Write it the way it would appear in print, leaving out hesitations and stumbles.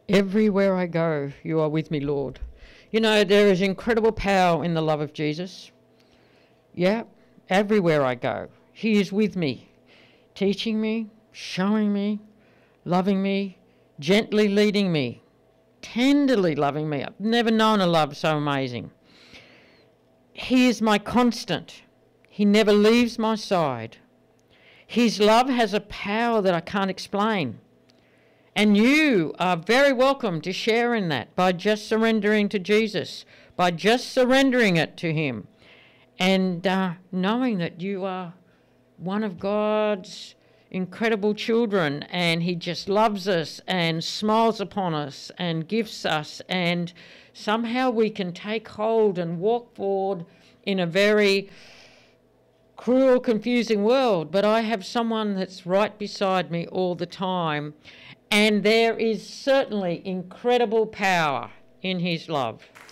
Everywhere I go, you are with me, Lord. You know, there is incredible power in the love of Jesus. Yeah, everywhere I go, he is with me, teaching me, showing me, loving me, gently leading me, tenderly loving me. I've never known a love so amazing. He is my constant. He never leaves my side. His love has a power that I can't explain. And you are very welcome to share in that by just surrendering to Jesus, by just surrendering it to him, and knowing that you are one of God's incredible children, and he just loves us and smiles upon us and gifts us, and somehow we can take hold and walk forward in a very cruel, confusing world. But I have someone that's right beside me all the time, and there is certainly incredible power in his love.